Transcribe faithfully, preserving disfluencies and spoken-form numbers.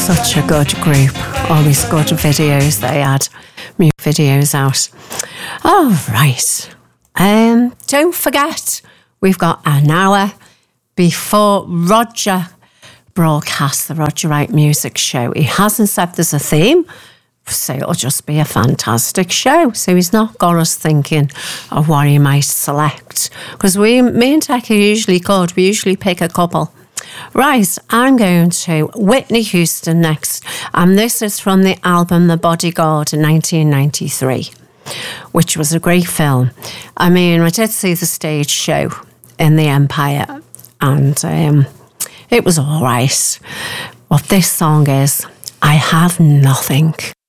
such a good group. Always good videos they had. Music videos out. All right. Um, don't forget, we've got an hour before Roger broadcasts the Roger Wright Music Show. He hasn't said there's a theme, so it'll just be a fantastic show. So he's not got us thinking of what he might select. Because we, me and Tech are usually good. We usually pick a couple. Right, I'm going to Whitney Houston next. And this is from the album The Bodyguard in nineteen ninety-three, which was a great film. I mean, I did see the stage show in the Empire, and um, it was all right. What this song is, I Have Nothing.